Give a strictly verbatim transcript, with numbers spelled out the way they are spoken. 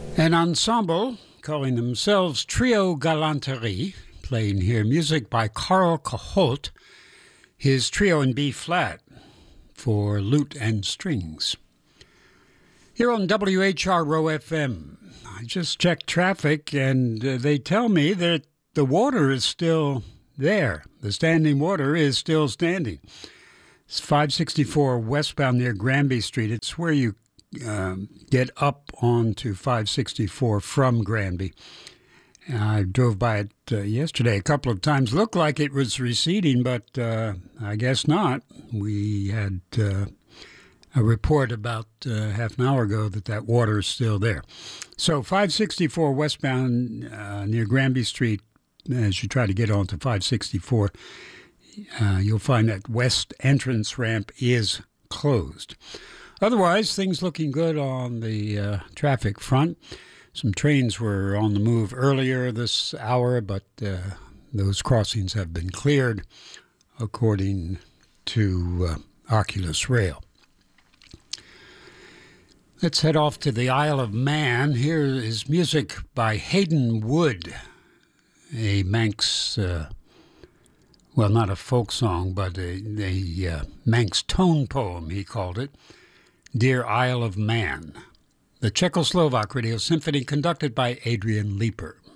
An ensemble calling themselves Trio Galanterie, playing here music by Carl Coholt, his trio in B-flat for lute and strings. Here on W H R O F M, I just checked traffic and uh, they tell me that the water is still there. The standing water is still standing. It's five sixty-four westbound near Granby Street. It's where you um, get up onto five sixty-four from Granby. I drove by it uh, yesterday a couple of times. Looked like it was receding, but uh, I guess not. We had uh, a report about uh, half an hour ago that that water is still there. So five sixty-four westbound uh, near Granby Street, as you try to get onto five sixty-four, uh, you'll find that west entrance ramp is closed. Otherwise, things looking good on the uh, traffic front. Some trains were on the move earlier this hour, but uh, those crossings have been cleared, according to uh, Oculus Rail. Let's head off to the Isle of Man. Here is music by Hayden Wood, a Manx, uh, well, not a folk song, but a, a uh, Manx tone poem, he called it, Dear Isle of Man. The Czechoslovak Radio Symphony, conducted by Adrian Leeper.